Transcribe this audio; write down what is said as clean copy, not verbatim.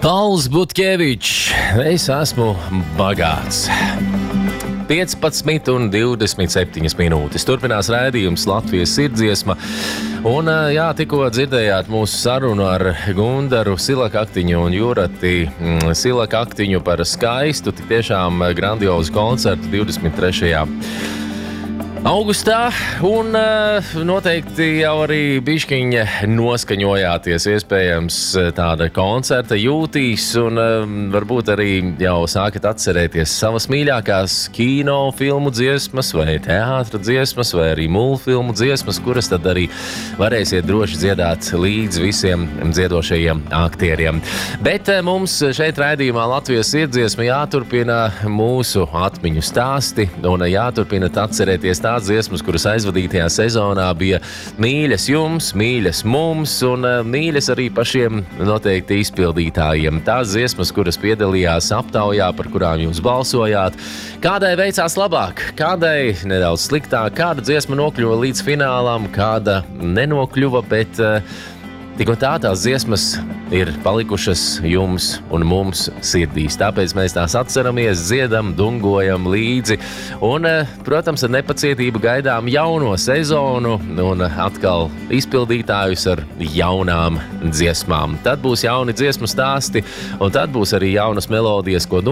Pauls Butkevičs, es esmu bagāts. 15:27 minūtes. Turpinās raidījums Latvijas sirdsdziesma. Un, tikko dzirdējāt mūsu sarunu ar Gundaru Silakaktiņu un Jurati Silakaktiņu par skaistu, tik tiešām grandiozu koncertu 23. augustā, un noteikti jau arī bišķiņa noskaņojāties, iespējams, tāda koncerta jūtīs, un varbūt arī jau sākat atcerēties savas mīļākās kino filmu dziesmas, vai teātra dziesmas, vai arī multfilmu dziesmas, kuras tad arī varēsiet droši dziedāt līdz visiem dziedošajiem aktieriem. Bet mums šeit raidījumā Latvijas sirdsdziesma jāturpina mūsu atmiņu stāsti, un jāturpina atcerēties tās dziesmas, kuras aizvadītajā sezonā bija mīļas jums, mīļas mums un mīļas arī pašiem noteikti izpildītājiem. Tās dziesmas, kuras piedalījās aptaujā, par kurām jūs balsojāt. Kādai veicās labāk, kādai nedaudz sliktāk, kāda dziesma nokļuva līdz finālam, kāda nenokļuva, bet tik un tā tās dziesmas ir palikušas jums un mums sirdīs. Tāpēc mēs tās atceramies, dziedam, dungojam līdzi un, protams, ar nepacietību gaidām jauno sezonu un atkal izpildītājus ar jaunām dziesmām. Tad būs jauni dziesmu stāsti un tad būs arī jaunas melodijas, ko